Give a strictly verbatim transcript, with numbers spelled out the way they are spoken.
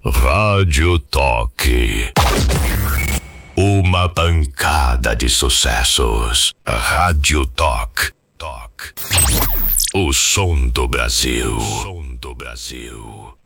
Rádio Toque. Uma pancada de sucessos. Rádio Toque. Toque. O som do Brasil. O som do Brasil.